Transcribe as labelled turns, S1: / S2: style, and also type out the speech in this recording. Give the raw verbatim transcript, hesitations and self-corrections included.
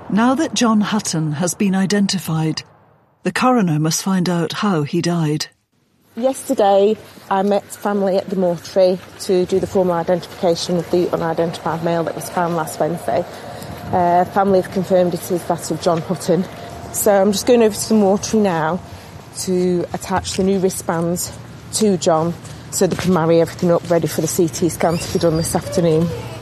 S1: Now that John Hutton has been identified, the coroner must find out how he died.
S2: Yesterday, I met family at the mortuary to do the formal identification of the unidentified male that was found last Wednesday. Uh, family have confirmed it is that of John Hutton. So I'm just going over to the mortuary now to attach the new wristbands to John so they can marry everything up ready for the C T scan to be done this afternoon.